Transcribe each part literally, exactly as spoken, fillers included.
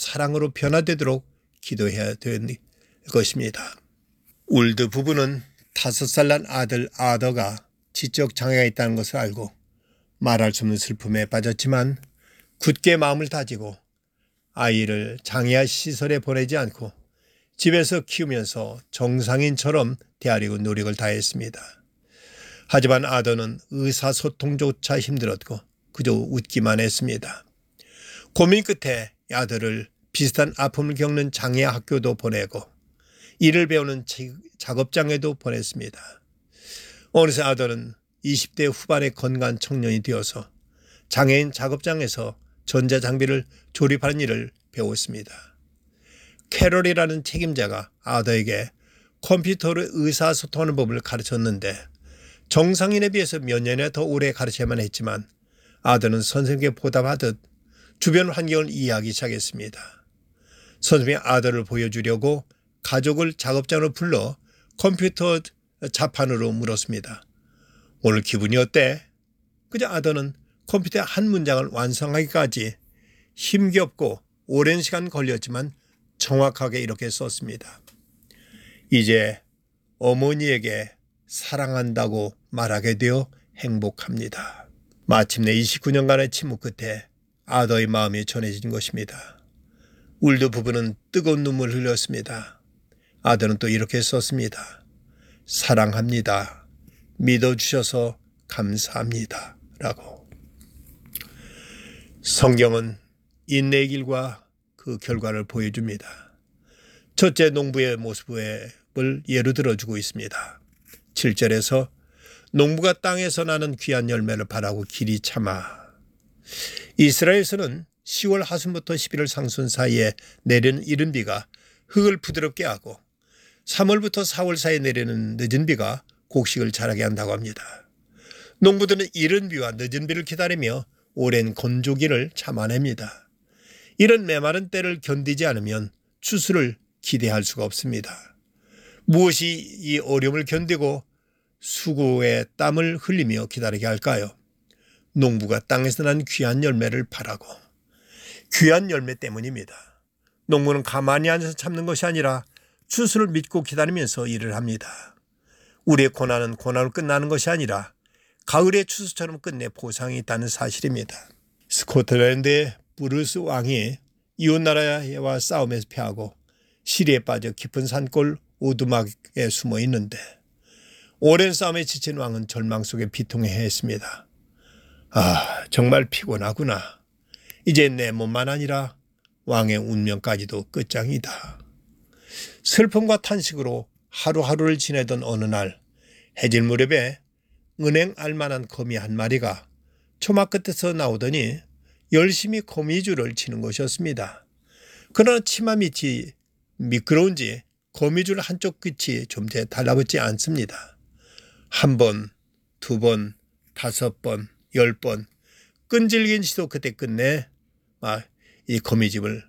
사랑으로 변화되도록 기도해야 되는 것입니다. 울드 부부는 다섯 살 난 아들 아더가 지적 장애가 있다는 것을 알고 말할 수 없는 슬픔에 빠졌지만 굳게 마음을 다지고 아이를 장애아 시설에 보내지 않고 집에서 키우면서 정상인처럼 대하려고 노력을 다했습니다. 하지만 아더는 의사소통조차 힘들었고 그저 웃기만 했습니다. 고민 끝에 아들을 비슷한 아픔을 겪는 장애아 학교도 보내고 일을 배우는 작업장에도 보냈습니다. 어느새 아들은 이십 대 후반의 건강한 청년이 되어서 장애인 작업장에서 전자장비를 조립하는 일을 배웠습니다. 캐럴이라는 책임자가 아더에게 컴퓨터로 의사소통하는 법을 가르쳤는데 정상인에 비해서 몇 년이나 더 오래 가르쳐야만 했지만 아더는 선생님께 보답하듯 주변 환경을 이해하기 시작했습니다. 선생님이 아더를 보여주려고 가족을 작업장으로 불러 컴퓨터 자판으로 물었습니다. 오늘 기분이 어때? 그저 아더는 컴퓨터의 한 문장을 완성하기까지 힘겹고 오랜 시간 걸렸지만 정확하게 이렇게 썼습니다. 이제 어머니에게 사랑한다고 말하게 되어 행복합니다. 마침내 이십구 년간의 침묵 끝에 아더의 마음이 전해진 것입니다. 울드 부부는 뜨거운 눈물을 흘렸습니다. 아더는 또 이렇게 썼습니다. 사랑합니다. 믿어주셔서 감사합니다. 라고. 성경은 인내의 길과 그 결과를 보여줍니다. 첫째 농부의 모습을 예로 들어주고 있습니다. 칠 절에서 농부가 땅에서 나는 귀한 열매를 바라고 길이 참아. 이스라엘에서는 시월 하순부터 십일월 상순 사이에 내리는 이른 비가 흙을 부드럽게 하고 삼월부터 사월 사이에 내리는 늦은 비가 곡식을 자라게 한다고 합니다. 농부들은 이른 비와 늦은 비를 기다리며 오랜 건조기를 참아냅니다. 이런 메마른 때를 견디지 않으면 추수를 기대할 수가 없습니다. 무엇이 이 어려움을 견디고 수고의 땀을 흘리며 기다리게 할까요? 농부가 땅에서 난 귀한 열매를 바라고 귀한 열매 때문입니다. 농부는 가만히 앉아서 참는 것이 아니라 추수를 믿고 기다리면서 일을 합니다. 우리의 고난은 고난으로 끝나는 것이 아니라 가을의 추수처럼 끝내 보상이 있다는 사실입니다. 스코틀랜드의 브루스 왕이 이웃나라와 싸움에서 패하고 시리에 빠져 깊은 산골 오두막에 숨어 있는데 오랜 싸움에 지친 왕은 절망 속에 비통해했습니다. 아, 정말 피곤하구나. 이제 내 몸만 아니라 왕의 운명까지도 끝장이다. 슬픔과 탄식으로 하루하루를 지내던 어느 날 해질 무렵에 은행 알만한 거미 한 마리가 초막 끝에서 나오더니 열심히 거미줄을 치는 것이었습니다. 그러나 치마 밑이 미끄러운지 거미줄 한쪽 끝이 좀 제 달라붙지 않습니다. 한 번, 두 번, 다섯 번, 열 번 끈질긴 시도 끝에 끝내 이 거미집을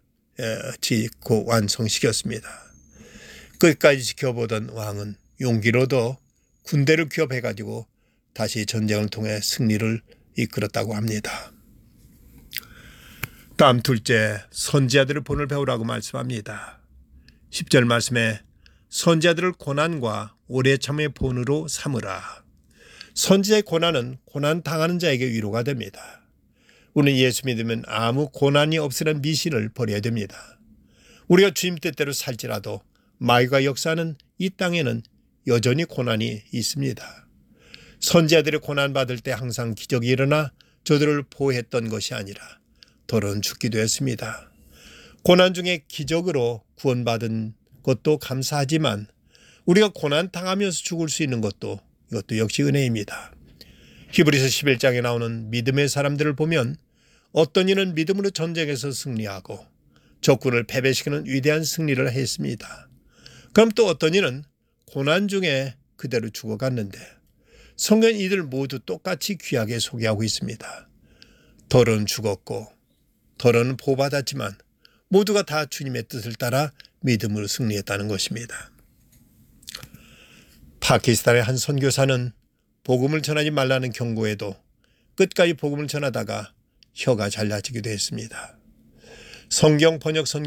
짓고 완성시켰습니다. 끝까지 지켜보던 왕은 용기를 얻어 군대를 기업해가지고 다시 전쟁을 통해 승리를 이끌었다고 합니다. 다음 둘째, 선지자들의 본을 배우라고 말씀합니다. 십 절 말씀에 선지자들을 고난과 오래 참의 본으로 삼으라. 선지자의 고난은 고난 당하는 자에게 위로가 됩니다. 우리는 예수 믿으면 아무 고난이 없으란 미신을 버려야 됩니다. 우리가 주님 뜻대로 살지라도 마귀가 역사하는 이 땅에는 여전히 고난이 있습니다. 선지자들이 고난받을 때 항상 기적이 일어나 저들을 보호했던 것이 아니라 더러운 죽기도 했습니다. 고난 중에 기적으로 구원받은 것도 감사하지만 우리가 고난 당하면서 죽을 수 있는 것도 이것도 역시 은혜입니다. 히브리서 십일 장에 나오는 믿음의 사람들을 보면 어떤 이는 믿음으로 전쟁에서 승리하고 적군을 패배시키는 위대한 승리를 했습니다. 그럼 또 어떤 이는 고난 중에 그대로 죽어갔는데 성경 이들 모두 똑같이 귀하게 소개하고 있습니다. 덜은 죽었고 덜은 보호받았지만 모두가 다 주님의 뜻을 따라 믿음으로 승리했다는 것입니다. 파키스탄의 한 선교사는 복음을 전하지 말라는 경고에도 끝까지 복음을 전하다가 혀가 잘라지기도 했습니다. 성경 번역 선